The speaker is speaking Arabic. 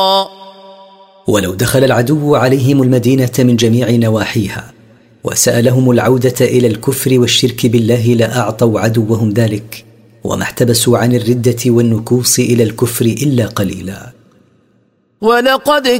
ولو دخل العدو عليهم المدينة من جميع نواحيها وسألهم العودة إلى الكفر والشرك بالله لأعطوا عدوهم ذلك، وما احتبسوا عن الردة والنكوص إلى الكفر إلا قليلا. ولقد